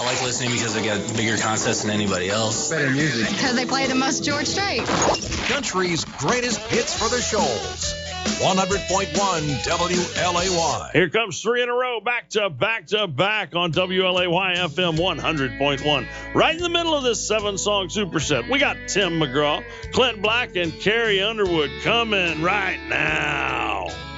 like listening because they got bigger contests than anybody else. Better music. Because they play the most George Strait. Country's greatest hits for the shoals. 100.1 WLAY. Here comes three in a row, back to back on WLAY FM 100.1. Right in the middle of this 7-song superset, we got Tim McGraw, Clint Black, and Carrie Underwood coming right now.